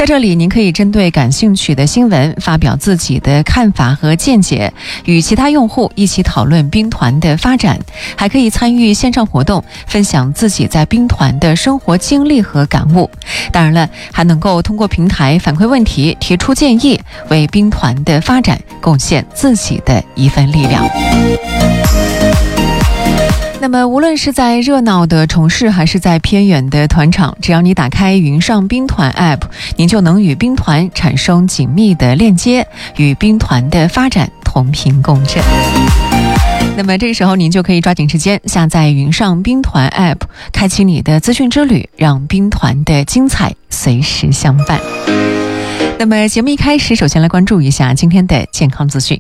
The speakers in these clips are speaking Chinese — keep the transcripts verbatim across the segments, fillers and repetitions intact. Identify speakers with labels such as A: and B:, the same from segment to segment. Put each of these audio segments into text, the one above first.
A: 在这里，您可以针对感兴趣的新闻发表自己的看法和见解，与其他用户一起讨论兵团的发展，还可以参与线上活动，分享自己在兵团的生活经历和感悟。当然了，还能够通过平台反馈问题，提出建议，为兵团的发展贡献自己的一份力量。那么无论是在热闹的城市还是在偏远的团场，只要你打开云上兵团 App， 您就能与兵团产生紧密的链接，与兵团的发展同频共振。那么这个时候您就可以抓紧时间下载云上兵团 App， 开启你的资讯之旅，让兵团的精彩随时相伴。那么节目一开始，首先来关注一下今天的健康资讯。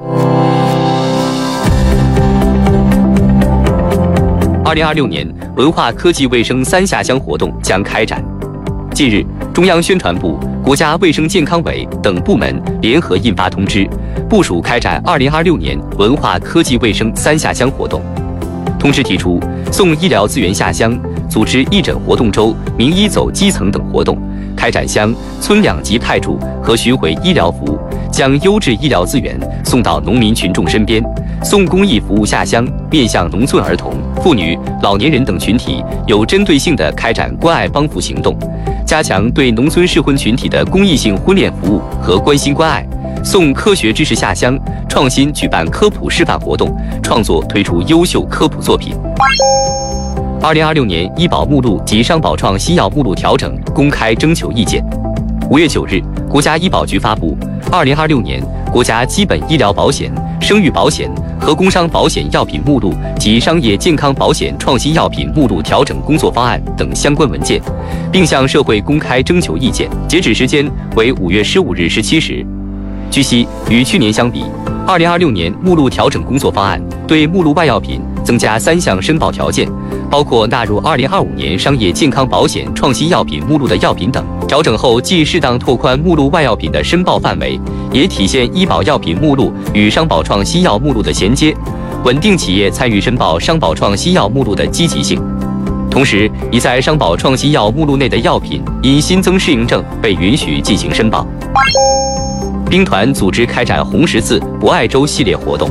B: 二零二六年文化科技卫生三下乡活动将开展。近日，中央宣传部、国家卫生健康委等部门联合印发通知，部署开展二零二六年文化科技卫生三下乡活动。通知提出，送医疗资源下乡，组织义诊活动周、名医走基层等活动，开展乡村两级派驻和巡回医疗服务，将优质医疗资源送到农民群众身边，送公益服务下乡，面向农村儿童、妇女、老年人等群体，有针对性地开展关爱帮扶行动，加强对农村适婚群体的公益性婚恋服务和关心关爱，送科学知识下乡，创新举办科普示范活动，创作推出优秀科普作品。二零二六年医保目录及商保创新药目录调整公开征求意见。五月九日，国家医保局发布《二零二六年国家基本医疗保险、生育保险和工伤保险药品目录及商业健康保险创新药品目录调整工作方案》等相关文件，并向社会公开征求意见，截止时间为五月十五日十七时。据悉，与去年相比，二零二六年目录调整工作方案对目录外药品增加三项申报条件，包括纳入二零二五年商业健康保险创新药品目录的药品等。调整后，既适当拓宽目录外药品的申报范围，也体现医保药品目录与商保创新药目录的衔接，稳定企业参与申报商保创新药目录的积极性。同时，已在商保创新药目录内的药品因新增适应症被允许进行申报。兵团组织开展红十字博爱周系列活动。